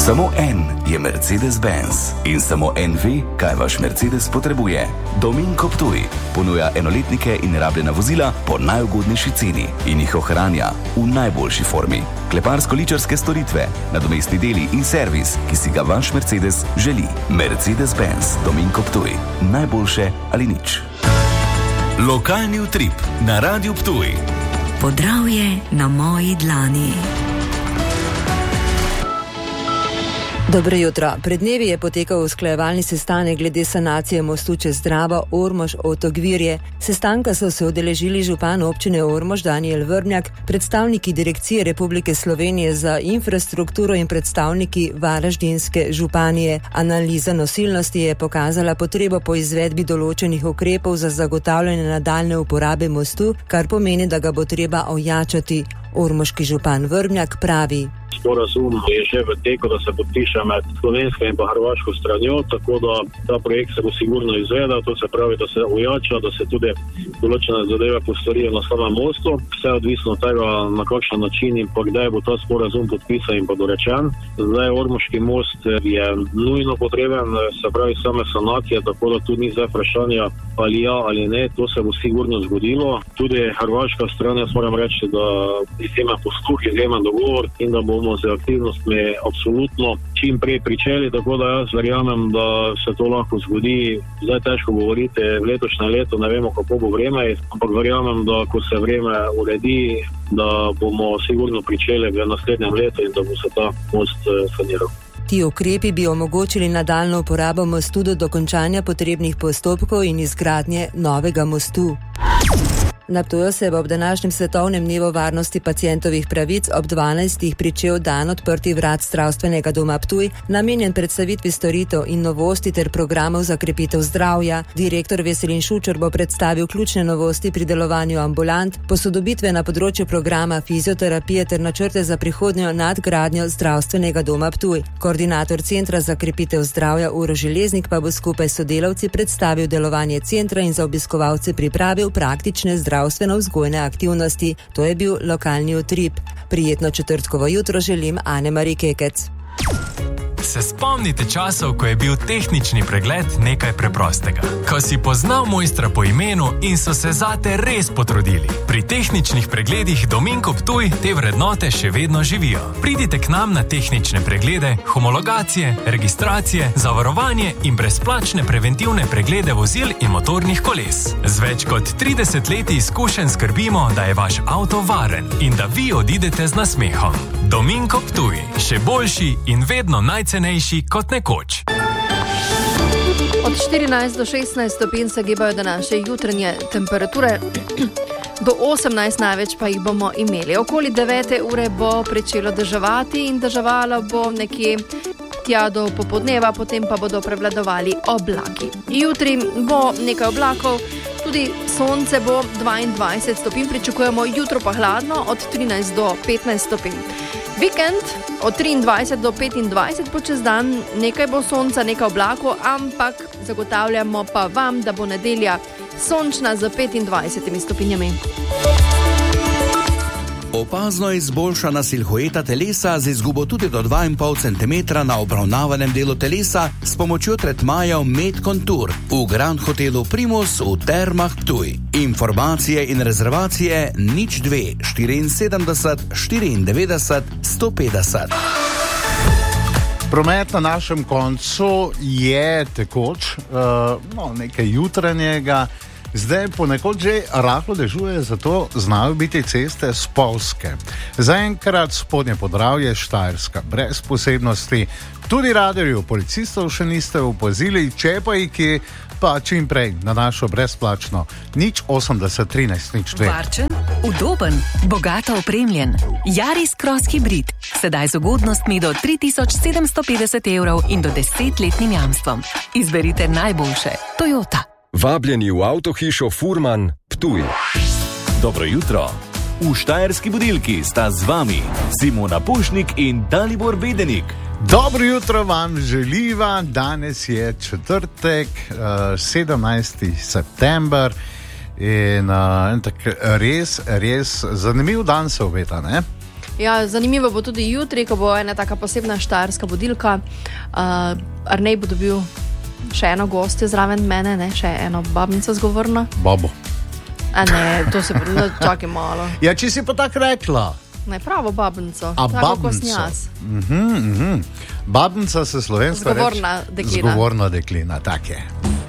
Samo en je Mercedes-Benz in samo en ve, kaj vaš Mercedes potrebuje. Dominko Ptuj ponuja enoletnike in rabljena vozila po najugodnejši ceni in jih ohranja v najboljši formi. Kleparsko-ličarske storitve, nadomestni deli in servis, ki si ga vaš Mercedes želi. Mercedes-Benz Dominko Ptuj. Najboljše ali nič. Lokalni utrip na Radiu Ptuj. Podravje na moji dlani. Dobro jutro. Pred dnevi je potekal usklajevalni sestanek glede sanacije mostu čez Dravo Ormož-Otok-Virje. Sestanka so se udeležili župan občine Ormož Danijel Vrmjak, predstavniki Direkcije Republike Slovenije za infrastrukturo in predstavniki varaždinske županije. Analiza nosilnosti je pokazala potrebo po izvedbi določenih ukrepov za zagotavljanje nadaljne uporabe mostu, kar pomeni, da ga bo treba ojačati. Ormoški župan Vrmjak pravi: Sporazum je že v teku, da se podpiše med slovensko in pa hrvaško stranjo, tako da ta projekt se bo sigurno izvedel, to se pravi, da se ojača, da se tudi določene zadeve postorijo na samem mostu. Vse odvisno od tega, na kakšen način in pa kdaj bo ta sporazum podpisan in pa dorečen. Zdaj Ormoški most je nujno potreben, se pravi same sanacije, tako da tu ni zdaj vprašanja ali ja ali ne, to se bo sigurno zgodilo. Tudi hrvaška stran, jaz moram reči, da izjemen posluh, izjemen dogovor in da bomo z aktivnostmi absolutno čim prej pričeli, tako da jaz verjamem, da se to lahko zgodi. Zdaj težko govoriti, v letošnje leto ne vemo, kako bo vreme, ampak verjamem, da ko se vreme uredi, da bomo sigurno pričeli v naslednjem letu in da bo se ta most saniral. Ti ukrepi bi omogočili nadaljno uporabo mostu do dokončanja potrebnih postopkov in izgradnje novega mostu. Na Ptuju se bo ob današnjem svetovnem dnevu varnosti pacientovih pravic ob 12. pričel dan odprtih vrat zdravstvenega doma Ptuj, namenjen predstavitvi storitev in novosti ter programov za krepitev zdravja. Direktor Veselin Šučer bo predstavil ključne novosti pri delovanju ambulant, posodobitve na področju programa fizioterapije ter načrte za prihodnjo nadgradnjo zdravstvenega doma Ptuj. Koordinator Centra za krepitev zdravja Uroš Železnik pa bo skupaj s sodelavci predstavil delovanje centra in za obiskovalce pripravil praktične zdravstveno-vzgojne aktivnosti. To je bil lokalni utrip. Prijetno četrtkovo jutro želim Ane-Mari Kekec. Se spomnite časov, ko je bil tehnični pregled nekaj preprostega? Ko si poznal mojstra po imenu in so se zate res potrudili. Pri tehničnih pregledih Dominko Ptuj te vrednote še vedno živijo. Pridite k nam na tehnične preglede, homologacije, registracije, zavarovanje in brezplačne preventivne preglede vozil in motornih koles. Z več kot 30 leti izkušenj skrbimo, da je vaš avto varen in da vi odidete z nasmehom. Dominko Ptuj, še boljši in vedno najcenejši kot nekoč. Od 14 do 16 stopinj se gibajo današnje jutranje temperature, do 18 največ pa jih bomo imeli. Okoli 9. ure bo pričelo deževati in deževalo bo nekje tja do popoldneva, potem pa bodo prevladovali oblaki. Jutri bo nekaj oblakov, tudi sonce bo 22 stopinj, pričakujemo jutro pa hladno od 13 do 15 stopinj. Vikend od 23 do 25 bo čez dan, nekaj bo sonca, nekaj oblakov, ampak zagotavljamo pa vam, da bo nedelja sončna z 25 stopinjami. Opazno izboljšana silhueta telesa z izgubo tudi do 2,5 cm na obravnavanem delu telesa s pomočjo tretmajev Med Contour v Grand Hotelu Primus v Termah Ptuj. Informacije in rezervacije 02 74 94 150. Promet na našem koncu je tekoč, nekaj jutranjega. Zdaj ponekod že rahlo dežuje, zato znajo biti ceste spolzke. Zaenkrat spodnje Podravje, Štajerska brez posebnosti. Tudi radarju policistov še niste opazili, če pa jih je, pa čim prej na našo brezplačno 080 13 02. Varčen, udoben, bogato opremljen. Yaris Cross Hybrid. Sedaj z ugodnostmi do 3750 evrov in do 10-letnim jamstvom. Izberite najboljše. Toyota. Vabljeni v avtohišo Furman Ptuj. Dobro jutro. V Štajerski budilki sta z vami Simona Pušnik in Dalibor Bedenik. Dobro jutro vam želiva. Danes je četrtek, 17. september in res zanimiv dan se obeta, ne? Ja, zanimivo bo tudi jutri, ko bo ena taka posebna štajerska budilka. Arnej bo dobil še eno gostje zraven mene, ne? Še eno babnico zgovorno. Babo. A ne, to se bo čakaj malo. Ja, če si pa tako rekla. Ne, pravo babnico. A babnico. Babnica se slovensko reče. Zgovorna deklina. Zgovorna deklina, tak je.